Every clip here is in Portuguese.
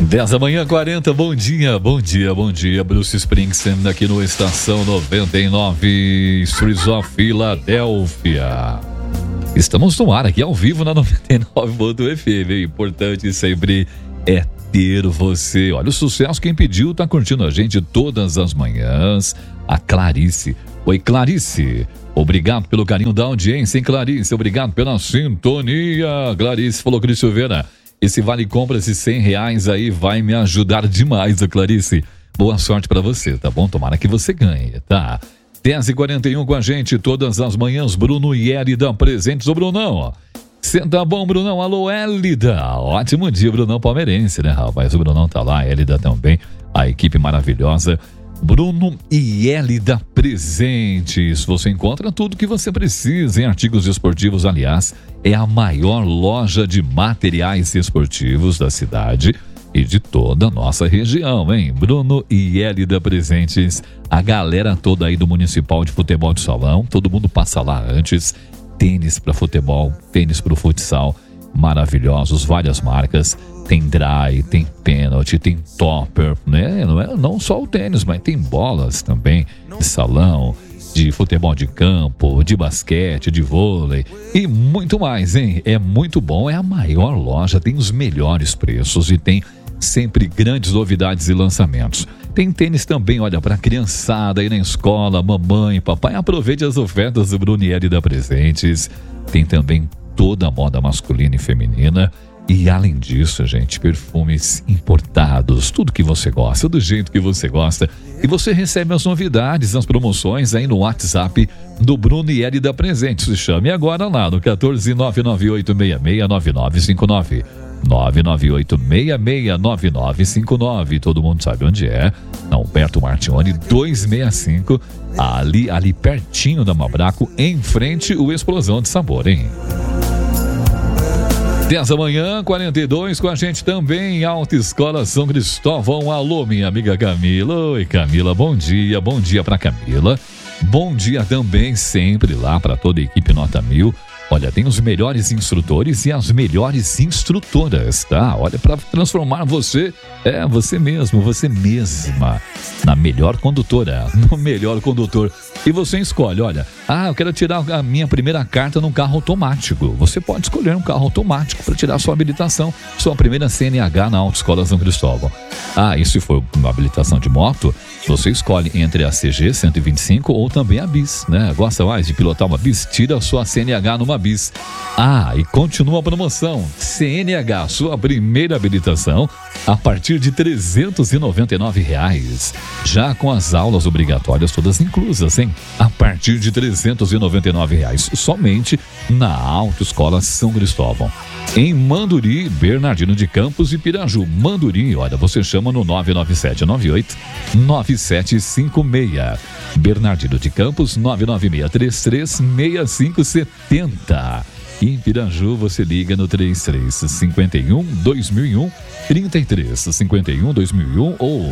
10 da manhã, 40, bom dia, Bruce Springsteen aqui no Estação 99, Streets of Philadelphia. Estamos no ar aqui ao vivo na 99.fm, importante sempre é ter você. Olha o sucesso, quem pediu tá curtindo a gente todas as manhãs, a Clarice. Oi, Clarice, obrigado pelo carinho da audiência, hein, Clarice, obrigado pela sintonia. Clarice falou, Cris Silveira, esse vale compras de R$100 aí vai me ajudar demais, a Clarice. Boa sorte pra você, tá bom? Tomara que você ganhe, tá? 10h41 com a gente todas as manhãs, Bruno e Élida presentes. Ô, Brunão, você tá bom, Brunão? Alô, Élida. Ótimo dia, Brunão palmeirense, né, rapaz? O Brunão tá lá, a Élida também, a equipe maravilhosa. Bruno e Élida presentes. Você encontra tudo que você precisa em artigos esportivos. Aliás, é a maior loja de materiais esportivos da cidade e de toda a nossa região, hein? Bruno e Élida presentes. A galera toda aí do Municipal de Futebol de Salão, todo mundo passa lá antes. Tênis para futebol, tênis para o futsal, maravilhosos, várias marcas. Tem dry, tem pênalti, tem topper, né? Não só o tênis, mas tem bolas também de salão, de futebol de campo, de basquete, de vôlei e muito mais, hein? É muito bom, é a maior loja, tem os melhores preços e tem sempre grandes novidades e lançamentos. Tem tênis também, olha, para criançada aí na escola, mamãe, papai, aproveite as ofertas do Bruno e Élida presentes. Tem também toda a moda masculina e feminina. E além disso, gente, perfumes importados, tudo que você gosta, do jeito que você gosta. E você recebe as novidades, as promoções aí no WhatsApp do Bruno e Élida presentes. Chame agora lá no 14998669959. 998669959. Todo mundo sabe onde é. Na Alberto Martione 265, ali pertinho da Mabraco, em frente o Explosão de Sabor, hein? 10 da manhã, 42, com a gente também, Autoescola São Cristóvão. Alô, minha amiga Camila. Oi, Camila, bom dia pra Camila. Bom dia também, sempre lá para toda a equipe Nota 1000. Olha, tem os melhores instrutores e as melhores instrutoras, tá? Olha, para transformar você mesmo, você mesma, na melhor condutora, no melhor condutor. E você escolhe, olha, eu quero tirar a minha primeira carta num carro automático. Você pode escolher um carro automático para tirar sua habilitação, sua primeira CNH na Autoescola São Cristóvão. E se for uma habilitação de moto, você escolhe entre a CG 125 ou também a BIS, né? Gosta mais de pilotar uma BIS? Tira a sua CNH numa BIS. E continua a promoção. CNH, sua primeira habilitação, a partir de R$399. Já com as aulas obrigatórias todas inclusas, hein? A partir de R$399. Somente na Autoescola São Cristóvão. Em Manduri, Bernardino de Campos e Piraju. Manduri, olha, você chama no 99798-9756. Bernardino de Campos, 996336570. E em Piraju, você liga no 3351-2001, 3351-2001 ou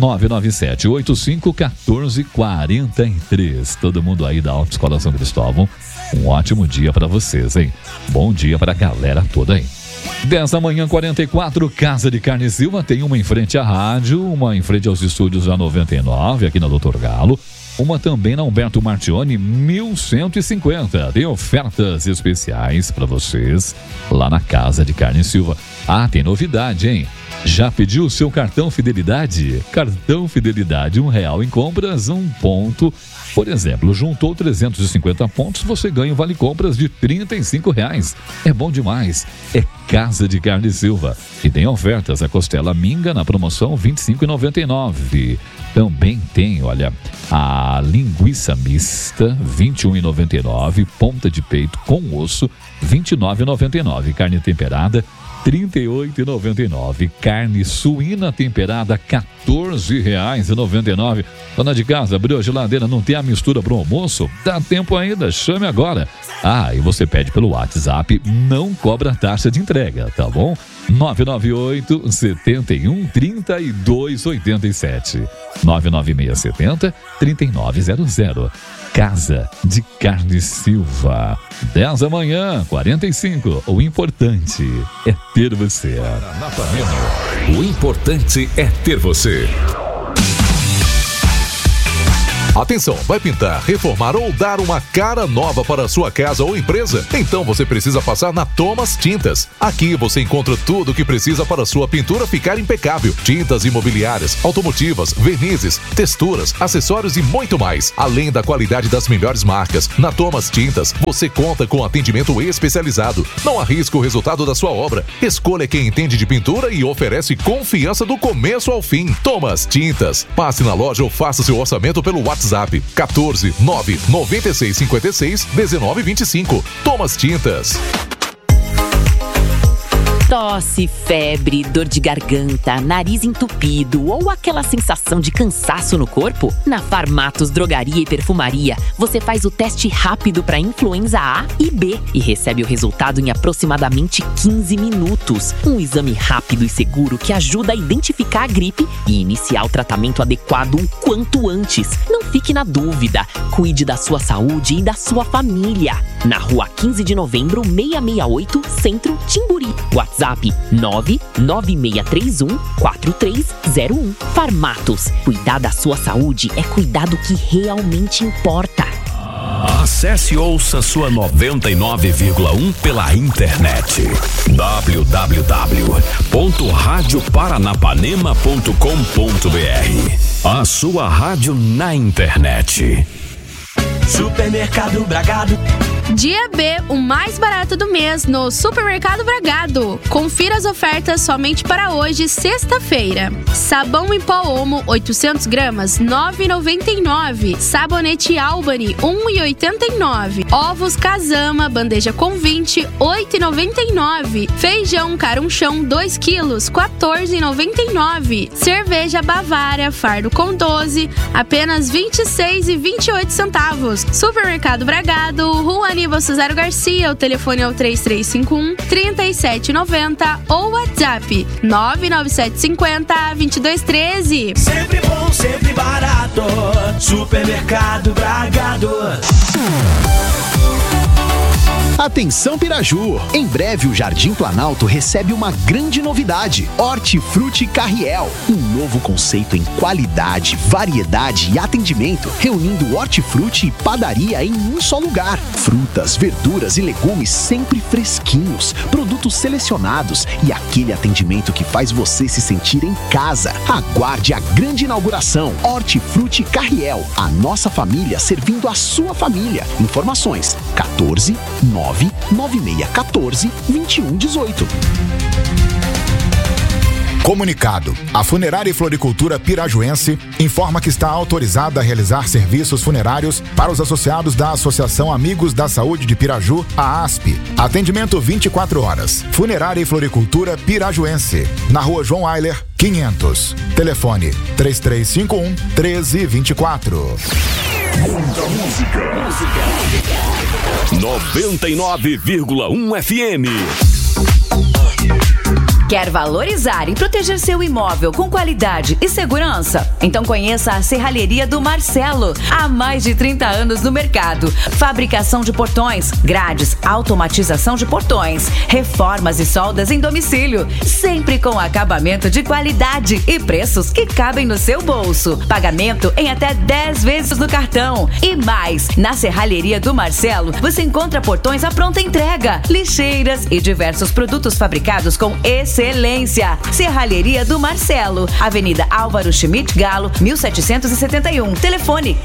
997-85-1443. Todo mundo aí da Autoescola São Cristóvão, um ótimo dia para vocês, hein? Bom dia para a galera toda aí. 10 da manhã, 44, Casa de Carne Silva, tem uma em frente à rádio, uma em frente aos estúdios da 99, aqui na Doutor Galo. Uma também na Humberto Martione, 1150. Tem ofertas especiais para vocês lá na Casa de Carne Silva. Tem novidade, hein? Já pediu o seu cartão Fidelidade? Cartão Fidelidade, R$1 em compras, 1 ponto. Por exemplo, juntou 350 pontos, você ganha um vale compras de R$35. É bom demais. É Casa de Carne Silva. E tem ofertas, a costela minga na promoção R$25,99. Também tem, olha, a linguiça mista, R$21,99. Ponta de peito com osso, R$29,99. Carne temperada, R$38,99. Carne suína temperada, R$14,99. Dona de casa, abriu a geladeira, não tem a mistura para o almoço? Dá tempo ainda, chame agora. E você pede pelo WhatsApp, não cobra taxa de entrega, tá bom? 998 71 32 87. 99670 3900. Casa de Carne Silva. 10 da manhã, 45. O importante é ter você. O importante é ter você. Atenção, vai pintar, reformar ou dar uma cara nova para a sua casa ou empresa? Então você precisa passar na Thomas Tintas. Aqui você encontra tudo o que precisa para a sua pintura ficar impecável. Tintas imobiliárias, automotivas, vernizes, texturas, acessórios e muito mais. Além da qualidade das melhores marcas, na Thomas Tintas você conta com atendimento especializado. Não arrisque o resultado da sua obra. Escolha quem entende de pintura e oferece confiança do começo ao fim. Thomas Tintas. Passe na loja ou faça seu orçamento pelo WhatsApp 14 9 96 56 19 25. Thomas Tintas. Tosse, febre, dor de garganta, nariz entupido ou aquela sensação de cansaço no corpo? Na Farmatos Drogaria e Perfumaria, você faz o teste rápido para influenza A e B e recebe o resultado em aproximadamente 15 minutos. Um exame rápido e seguro que ajuda a identificar a gripe e iniciar o tratamento adequado o quanto antes. Não fique na dúvida, cuide da sua saúde e da sua família. Na Rua 15 de Novembro, 668, Centro, Timburi. WhatsApp 99631 4301. Farmatos. Cuidar da sua saúde é cuidar do que realmente importa. Acesse e ouça sua 99,1 pela internet. www.radioparanapanema.com.br. A sua rádio na internet. Supermercado Bragado. Dia B, o mais barato do mês no Supermercado Bragado. Confira as ofertas somente para hoje, sexta-feira. Sabão em pó Omo, 800 gramas, R$ 9,99. Sabonete Albany, R$ 1,89. Ovos Casama, bandeja com 20, R$ 8,99. Feijão Carunchão, 2 quilos, R$ 14,99. Cerveja Bavária, fardo com 12, apenas R$ 26,28. Supermercado Bragado, Rua Aníbal Cesaro Garcia, o telefone é o 3351-3790 ou WhatsApp 99750-2213. Sempre bom, sempre barato. Supermercado Bragado. Atenção Piraju! Em breve o Jardim Planalto recebe uma grande novidade: Hortifruti Carriel. Um novo conceito em qualidade, variedade e atendimento, reunindo hortifruti e padaria em um só lugar. Frutas, verduras e legumes sempre fresquinhos, produtos selecionados e aquele atendimento que faz você se sentir em casa. Aguarde a grande inauguração. Hortifruti Carriel. A nossa família servindo a sua família. Informações 14 99614 2118. Comunicado. A Funerária e Floricultura Pirajuense informa que está autorizada a realizar serviços funerários para os associados da Associação Amigos da Saúde de Piraju, a ASP. Atendimento 24 horas. Funerária e Floricultura Pirajuense. Na Rua João Ayler, 500. Telefone 3351-1324. Muita música. 99,1 FM. Quer valorizar e proteger seu imóvel com qualidade e segurança? Então conheça a Serralheria do Marcelo. Há mais de 30 anos no mercado. Fabricação de portões, grades, automatização de portões, reformas e soldas em domicílio. Sempre com acabamento de qualidade e preços que cabem no seu bolso. Pagamento em até 10 vezes no cartão. E mais, na Serralheria do Marcelo, você encontra portões à pronta entrega, lixeiras e diversos produtos fabricados com excelência. Serralheria do Marcelo, Avenida Álvaro Schmidt Galo, 1771. Telefone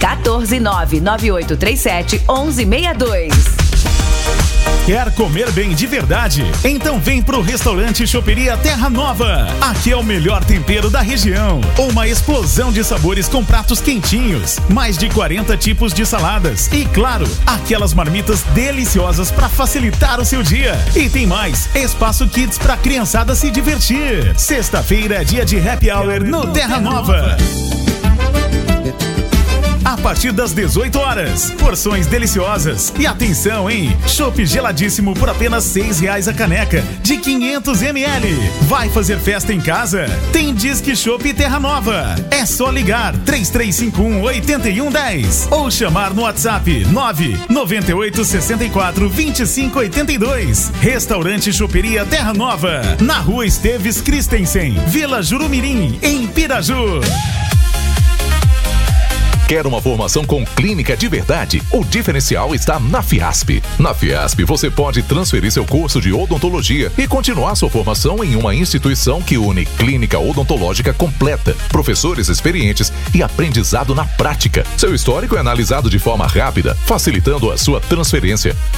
14998371162. Quer comer bem de verdade? Então vem pro restaurante Choperia Terra Nova. Aqui é o melhor tempero da região. Uma explosão de sabores com pratos quentinhos, mais de 40 tipos de saladas e, claro, aquelas marmitas deliciosas para facilitar o seu dia. E tem mais, espaço kids pra criançada se divertir. Sexta-feira é dia de happy hour no Terra Nova. A partir das 18 horas. Porções deliciosas. E atenção, hein? Chopp geladíssimo por apenas R$6 a caneca, de 500 ml. Vai fazer festa em casa? Tem Disque Chopp Terra Nova. É só ligar 3351-8110 ou chamar no WhatsApp 998642582. Restaurante Choperia Terra Nova, na Rua Esteves Christensen, Vila Jurumirim, em Piraju. Quer uma formação com clínica de verdade? O diferencial está na Fiasp. Na Fiasp, você pode transferir seu curso de odontologia e continuar sua formação em uma instituição que une clínica odontológica completa, professores experientes e aprendizado na prática. Seu histórico é analisado de forma rápida, facilitando a sua transferência.